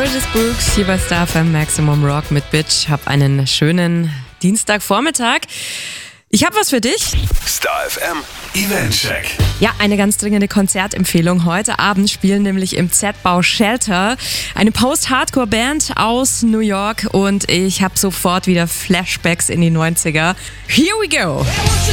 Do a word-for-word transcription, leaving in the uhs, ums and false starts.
Curtis Brooks hier bei Star F M Maximum Rock mit Bitch. Hab einen schönen Dienstagvormittag. Ich habe was für dich. Star F M Eventcheck. Ja, eine ganz dringende Konzertempfehlung. Heute Abend spielen nämlich im Z-Bau Shelter eine Post-Hardcore-Band aus New York und ich habe sofort wieder Flashbacks in die neunziger. Here we go!